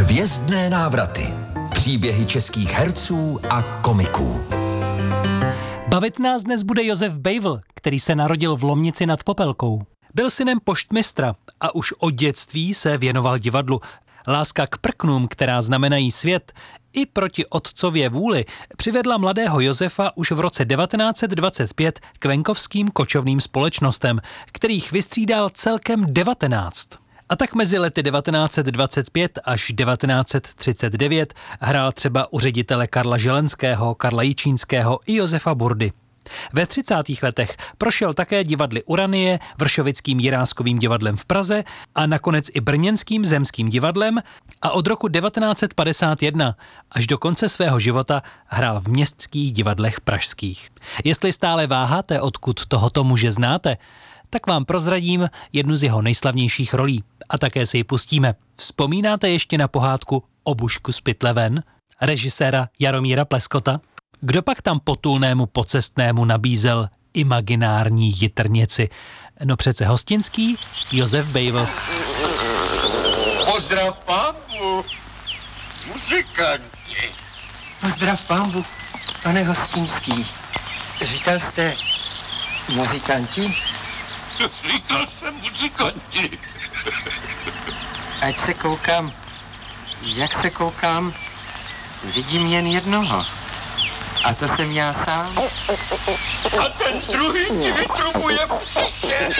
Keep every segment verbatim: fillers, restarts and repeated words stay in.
Hvězdné návraty. Příběhy českých herců a komiků. Bavit nás dnes bude Josef Bejvl, který se narodil v Lomnici nad Popelkou. Byl synem poštmistra a už od dětství se věnoval divadlu. Láska k prknům, která znamenají svět, i proti otcově vůli, přivedla mladého Josefa už v roce devatenáct set dvacet pět k venkovským kočovným společnostem, kterých vystřídal celkem devatenáct. A tak mezi lety devatenáct set dvacet pět až devatenáct set třicet devět hrál třeba u ředitele Karla Žilenského, Karla Jičínského i Josefa Burdy. Ve třicátých letech prošel také divadly Uranie, Vršovickým Jiráskovým divadlem v Praze a nakonec i Brněnským zemským divadlem a od roku devatenáct set padesát jedna až do konce svého života hrál v městských divadlech pražských. Jestli stále váháte, odkud tohoto muže znáte, tak vám prozradím jednu z jeho nejslavnějších rolí a také si ji pustíme. Vzpomínáte ještě na pohádku Obušku z pytle ven? Režiséra Jaromíra Pleskota? Kdo pak tam potulnému pocestnému nabízel imaginární jitrnici? No přece hostinský Josef Bejvl. Pozdrav pánbu, muzikanti. Pozdrav pánbu, pane hostinský. Říkal jste muzikanti? Říkal jsem muzikanti. Ať se koukám, jak se koukám, vidím jen jednoho. A to jsem já sám. A ten druhý ti vytrubuje příště.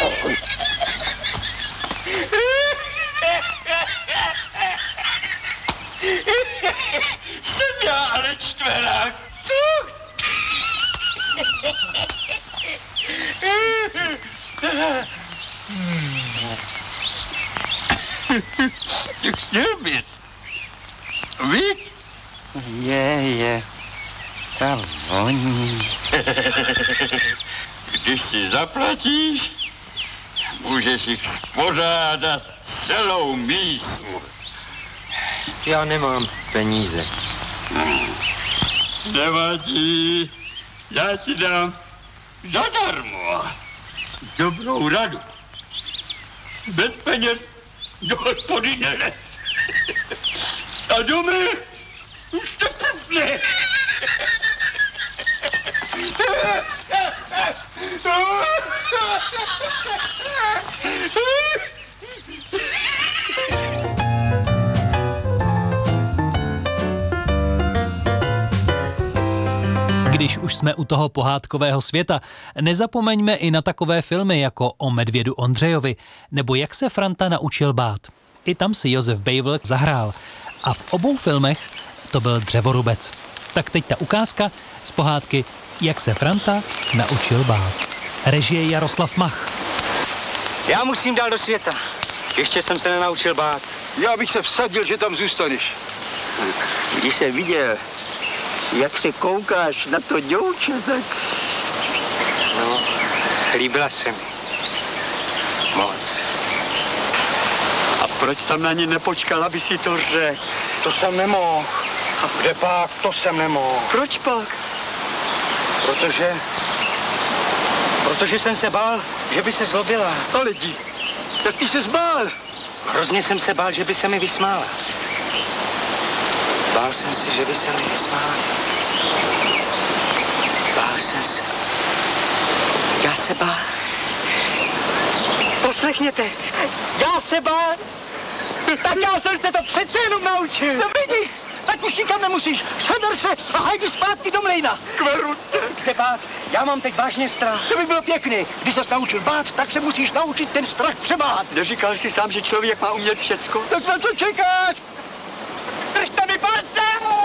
Jsem já ale čtverák, co? Těch měl bys. Víš? Je, je. Ta voní. Když si zaplatíš, můžeš jich spořádat celou mísu. Já nemám peníze. Hmm. Nevadí, já ti dám zadarmo dobrou radu. Bez peněz do hospody nelez. A domů už to pufne. Když už jsme u toho pohádkového světa, nezapomeňme i na takové filmy jako O medvědu Ondřejovi nebo Jak se Franta naučil bát. I tam si Josef Bejvl zahrál a v obou filmech to byl dřevorubec. Tak teď ta ukázka z pohádky Jak se Franta naučil bát. Režie Jaroslav Mach. Já musím dál do světa. Ještě jsem se nenaučil bát. Já bych se vsadil, že tam zůstaneš. Když jsem viděl, jak se koukáš na to děvče, tak... No, líbila se mi. Moc. A proč tam na ní nepočkal, aby si to řekl? To jsem nemohl. A kde pak? To jsem nemohl. Proč pak? Protože... Protože jsem se bál, že by se zlobila. A lidi, tak ty se zbál. Hrozně jsem se bál, že by se mi vysmála. Bál jsem se, že by se mi vysmála. Bál jsem se. Já se bál. Poslechněte, já se bál. Tak já jsem se to přece jenom naučil. No vidí, ať už nikam nemusíš. Seber se a hajdi zpátky do mlejna. Kveruce. Kde bát? Já mám teď vážně strach. To by bylo pěkný. Když ses naučil bát, tak se musíš naučit ten strach přebát. Neříkal jsi sám, že člověk má umět všecko? Tak na co čekáš? Držte mi palce!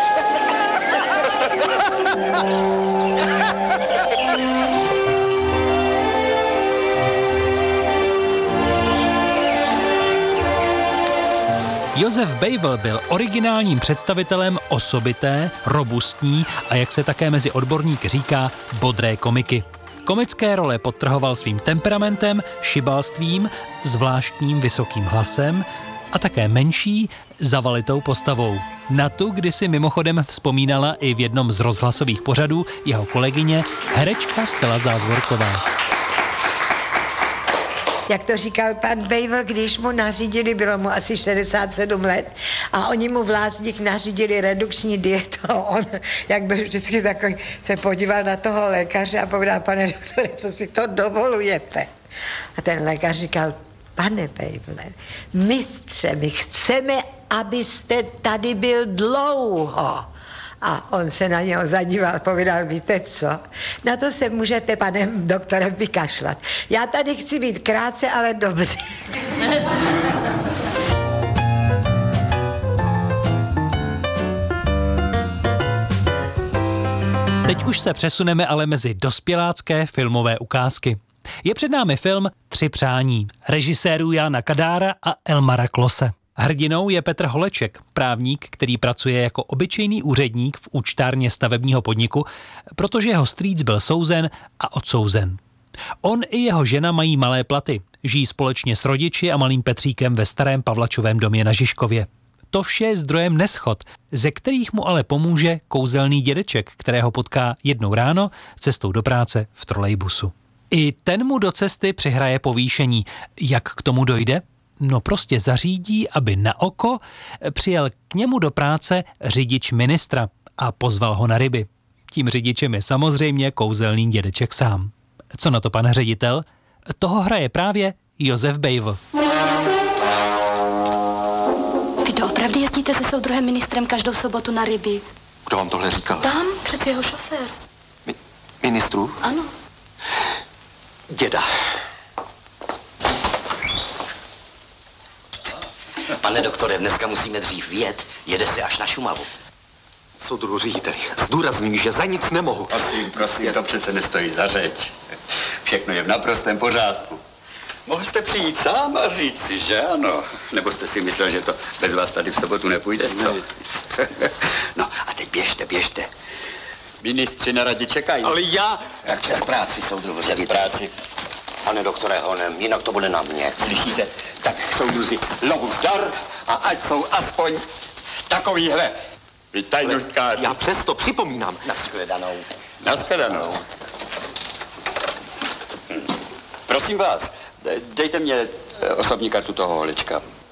Josef Bejvl byl originálním představitelem osobité, robustní a jak se také mezi odborníky říká, bodré komiky. Komické role podtrhoval svým temperamentem, šibalstvím, zvláštním vysokým hlasem a také menší, zavalitou postavou. Na tu kdysi mimochodem vzpomínala i v jednom z rozhlasových pořadů jeho kolegyně herečka Stella Zázvorková. jak to říkal pan Bejvl, když mu nařídili, bylo mu asi šedesát sedm let, a oni mu v Lázních nařídili redukční dietu. A on, jak byl vždycky takový, se podíval na toho lékaře a povedal, pane doktore, co si to dovolujete? A ten lékař říkal, pane Bejvle, mistře, my chceme, abyste tady byl dlouho. A on se na něho zadíval, povídal, víte co, na to se můžete, panem doktorem, vykašlat. Já tady chci být krátce, ale dobře. Teď už se přesuneme ale mezi dospělácké filmové ukázky. Je před námi film Tři přání, režisérů Jána Kadára a Elmara Klose. Hrdinou je Petr Holeček, právník, který pracuje jako obyčejný úředník v účtárně stavebního podniku, protože jeho strýc byl souzen a odsouzen. On i jeho žena mají malé platy, žijí společně s rodiči a malým Petříkem ve starém Pavlačovém domě na Žižkově. To vše je zdrojem neschod, ze kterých mu ale pomůže kouzelný dědeček, kterého potká jednou ráno cestou do práce v trolejbusu. I ten mu do cesty přihraje povýšení. Jak k tomu dojde? No prostě zařídí, aby na oko přijel k němu do práce řidič ministra a pozval ho na ryby. Tím řidičem je samozřejmě kouzelný dědeček sám. Co na to pan ředitel? Toho hraje právě Josef Bejvl. Vy doopravdy jezdíte se soudruhem ministrem každou sobotu na ryby? Kdo vám tohle říkal? Tam, přece jeho šofér. Mi- ministru? Ano. Děda. Pane doktore, dneska musíme dřív vyjet, jede se až na Šumavu. Soudruhu řediteli, zdůrazňuji, že za nic nemohu. Prosím, prosím, to přece nestojí za řeč. Všechno je v naprostém pořádku. Mohl jste přijít sám a říct si, že ano? Nebo jste si myslel, že to bez vás tady v sobotu nepůjde, co? No a teď běžte, běžte. Ministři na radě čekají. Ale já... Jak čas práci, soudruhu řediteli. práci. Pane doktore Honem, jinak to bude na mě. Slyšíte? Tak soudruzi, lovu zdar a ať jsou aspoň takovýhle. Vy tajnostkáři. Já přesto připomínám. Nashledanou. Nashledanou. Hm. Prosím vás, dejte mě osobní kartu toho Holečka.